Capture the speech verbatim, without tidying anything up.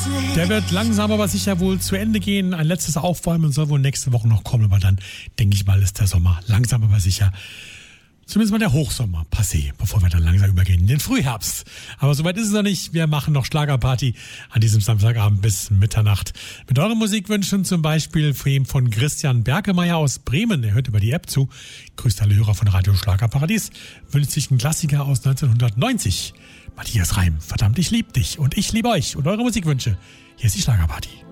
Der wird langsam aber sicher wohl zu Ende gehen. Ein letztes Aufwärmen soll wohl nächste Woche noch kommen, aber dann, denke ich mal, ist der Sommer langsam aber sicher, zumindest mal der Hochsommer, passé, bevor wir dann langsam übergehen in den Frühherbst. Aber soweit ist es noch nicht. Wir machen noch Schlagerparty an diesem Samstagabend bis Mitternacht. Mit euren Musikwünschen zum Beispiel von Christian Berkemeyer aus Bremen. Er hört über die App zu. Grüßt alle Hörer von Radio Schlagerparadies. Wünscht sich einen Klassiker aus neunzehnhundertneunzig. Matthias Reim, verdammt, ich lieb dich und ich liebe euch und eure Musikwünsche. Hier ist die Schlagerparty.